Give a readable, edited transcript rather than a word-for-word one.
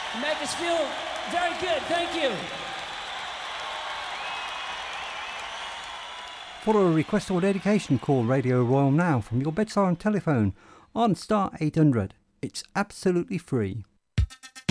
You make us feel very good. Thank you. Follow a request or dedication, call Radio Royal now from your bedside telephone on star 800. It's absolutely free.